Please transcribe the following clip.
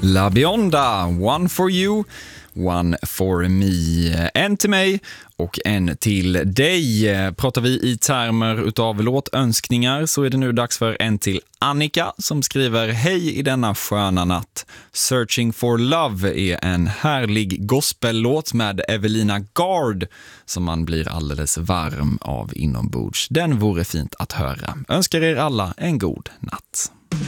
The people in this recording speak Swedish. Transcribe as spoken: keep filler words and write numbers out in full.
La Bionda, One for you, One for me. En till mig och en till dig. Pratar vi i termer utav låtönskningar så är det nu dags för en till Annika som skriver: hej i denna sköna natt. Searching for Love är en härlig gospellåt med Evelina Gard som man blir alldeles varm av inombords. Den vore fint att höra. Önskar er alla en god natt.